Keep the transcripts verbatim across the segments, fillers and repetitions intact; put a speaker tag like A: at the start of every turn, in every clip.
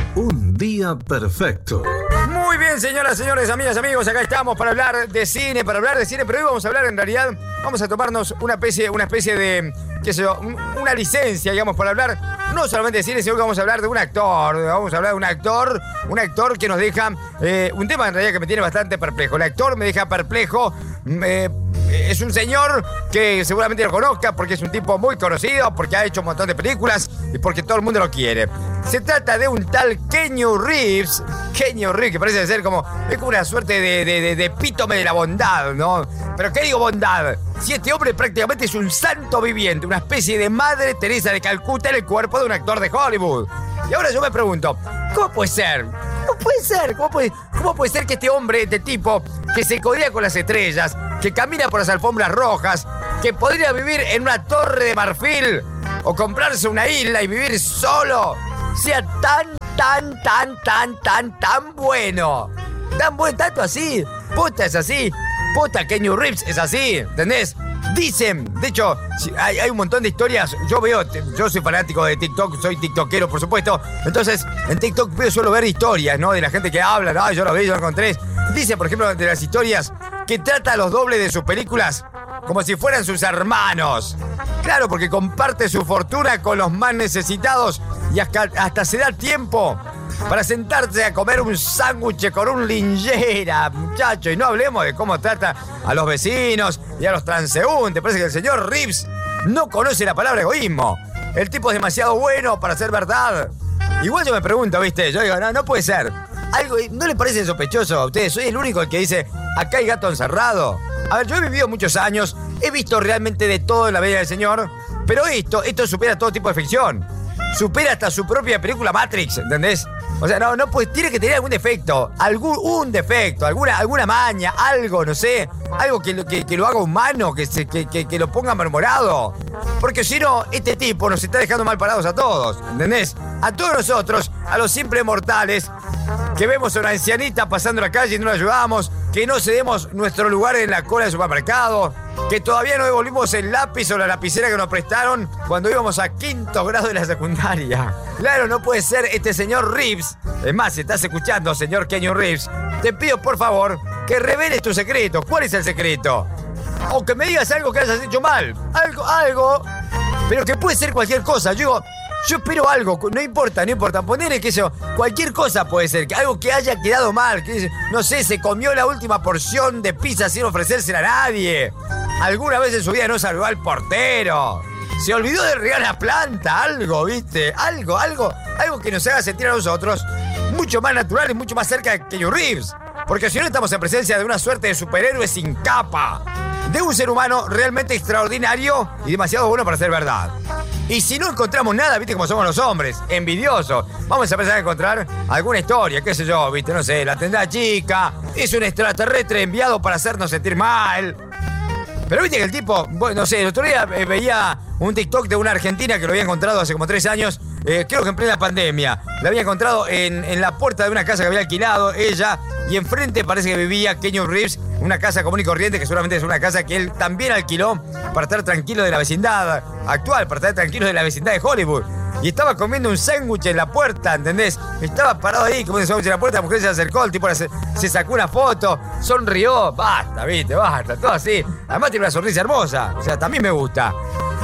A: Un día perfecto.
B: Muy bien, señoras, señores, amigas, amigos, acá estamos para hablar de cine, para hablar de cine, pero hoy vamos a hablar, en realidad, vamos a tomarnos una especie, una especie de, qué sé yo, una licencia, digamos, para hablar no solamente de cine, sino que vamos a hablar de un actor, vamos a hablar de un actor, un actor que nos deja, eh, un tema en realidad que me tiene bastante perplejo. El actor me deja perplejo, eh, es un señor que seguramente lo conozca porque es un tipo muy conocido, porque ha hecho un montón de películas y porque todo el mundo lo quiere. Se trata de un tal Keanu Reeves, Keanu Reeves, que parece ser como, es como una suerte de, de, de, de epítome de la bondad, ¿no? Pero ¿qué digo bondad? Si este hombre prácticamente es un santo viviente, una especie de Madre Teresa de Calcuta en el cuerpo de un actor de Hollywood. Y ahora yo me pregunto, ¿cómo puede ser? ¿Cómo puede ser? ¿Cómo puede, cómo puede ser que este hombre, este tipo, que se codea con las estrellas, que camina por las alfombras rojas, que podría vivir en una torre de marfil o comprarse una isla y vivir solo, sea tan, tan, tan, tan, tan, tan bueno? Tan bueno, tanto así. Puta es así. Puta, Keanu Reeves es así, ¿entendés? Dicen, de hecho, hay, hay un montón de historias. Yo veo, yo soy fanático de TikTok, soy tiktokero, por supuesto. Entonces, en TikTok veo, suelo ver historias, ¿no? De la gente que habla, no, yo lo vi, yo lo encontré. Dice, por ejemplo, de las historias que trata a los dobles de sus películas como si fueran sus hermanos. Claro, porque comparte su fortuna con los más necesitados y hasta, hasta se da tiempo para sentarse a comer un sándwich con un linchera, muchacho. Y no hablemos de cómo trata a los vecinos y a los transeúntes. Parece que el señor Reeves no conoce la palabra egoísmo. El tipo es demasiado bueno para ser verdad. Igual yo me pregunto, ¿viste? Yo digo, no, no puede ser. Algo, ¿no le parece sospechoso a ustedes? Soy el único el que dice, acá hay gato encerrado. A ver, yo he vivido muchos años, he visto realmente de todo en la vida del señor, pero esto, esto supera todo tipo de ficción. Supera hasta su propia película Matrix, ¿entendés? O sea, no, no, pues tiene que tener algún defecto, algún un defecto, alguna, alguna maña, algo, no sé, algo que, que, que lo haga humano, que, se, que, que, que lo ponga marmorado. Porque si no, este tipo nos está dejando mal parados a todos, ¿entendés? A todos nosotros, a los simples mortales, que vemos a una ancianita pasando la calle y no la ayudamos, que no cedemos nuestro lugar en la cola del supermercado, que todavía no devolvimos el lápiz o la lapicera que nos prestaron cuando íbamos a quinto grado de la secundaria. Claro, no puede ser este señor Reeves. Es más, si estás escuchando, señor Keanu Reeves, te pido por favor que reveles tu secreto. ¿Cuál es el secreto? O que me digas algo que hayas hecho mal. Algo, algo, pero que puede ser cualquier cosa. Yo digo, yo espero algo, no importa, no importa. Ponele que eso, cualquier cosa puede ser, que algo que haya quedado mal, que no sé, se comió la última porción de pizza sin ofrecérsela a nadie. Alguna vez en su vida no saludó al portero. Se olvidó de regar la planta, algo, ¿viste? Algo, algo, algo que nos haga sentir a nosotros mucho más natural y mucho más cerca de Keanu Reeves. Porque si no estamos en presencia de una suerte de superhéroe sin capa. De un ser humano realmente extraordinario y demasiado bueno para ser verdad. Y si no encontramos nada, viste cómo somos los hombres, envidiosos, vamos a empezar a encontrar alguna historia, qué sé yo, viste, no sé, la tendrá chica, es un extraterrestre enviado para hacernos sentir mal. Pero viste que el tipo, bueno, no sé, el otro día eh, veía un TikTok de una argentina que lo había encontrado hace como tres años, eh, creo que en plena pandemia. La había encontrado en, en la puerta de una casa que había alquilado ella, y enfrente parece que vivía Keanu Reeves, una casa común y corriente que seguramente es una casa que él también alquiló para estar tranquilo de la vecindad actual, para estar tranquilo de la vecindad de Hollywood. Y estaba comiendo un sándwich en la puerta, ¿entendés? Estaba parado ahí comiendo un sándwich en la puerta, la mujer se acercó, el tipo se, se sacó una foto, sonrió, basta, viste, basta, todo así. Además tiene una sonrisa hermosa, o sea, también me gusta.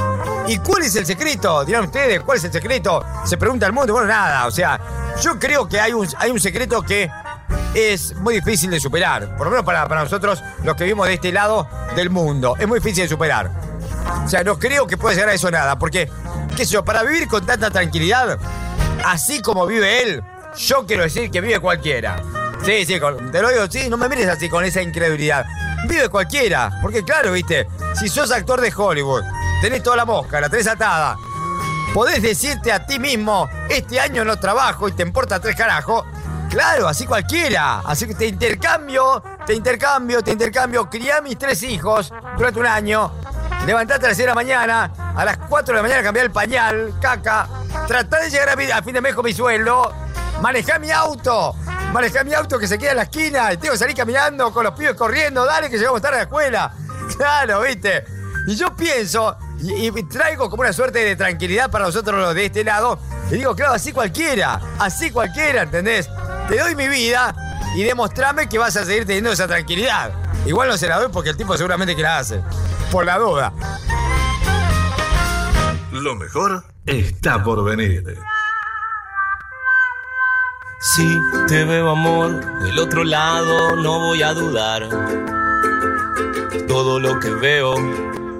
B: ¿Y cuál es el secreto? Dirán ustedes, ¿cuál es el secreto? Se pregunta el mundo, bueno, nada, o sea, yo creo que hay un, hay un secreto que es muy difícil de superar, por lo menos para, para nosotros, los que vivimos de este lado del mundo, es muy difícil de superar. O sea, no creo que pueda llegar a eso nada, porque, qué sé yo, para vivir con tanta tranquilidad, así como vive él, yo quiero decir que vive cualquiera. Sí, sí, te lo digo, sí, no me mires así con esa incredulidad. Vive cualquiera, porque claro, viste, si sos actor de Hollywood, tenés toda la mosca, la tenés atada, podés decirte a ti mismo, este año no trabajo y te importa tres carajos. Claro, así cualquiera. Así que te intercambio, te intercambio, te intercambio. Crié a mis tres hijos durante un año. Levantate a las seis de la mañana. A las cuatro de la mañana cambiar el pañal, caca. Tratá de llegar a, mi, a fin de mes con mi sueldo. Manejá mi auto. Manejá mi auto que se queda en la esquina. Y tengo que salir caminando con los pibes corriendo. Dale que llegamos tarde a la escuela. Claro, viste. Y yo pienso Y, y traigo como una suerte de tranquilidad para nosotros los de este lado. Y digo, claro, así cualquiera, así cualquiera, ¿entendés? Te doy mi vida y demostrame que vas a seguir teniendo esa tranquilidad. Igual no se la doy porque el tipo seguramente que la hace. Por la duda.
A: Lo mejor está por venir.
C: Si te veo, amor, del otro lado no voy a dudar. Todo lo que veo